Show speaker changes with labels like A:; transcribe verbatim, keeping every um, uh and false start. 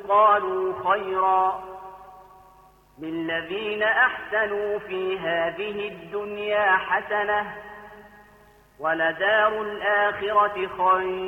A: قالوا خيرا للذين أحسنوا في هذه الدنيا حسنة ولدار الآخرة خير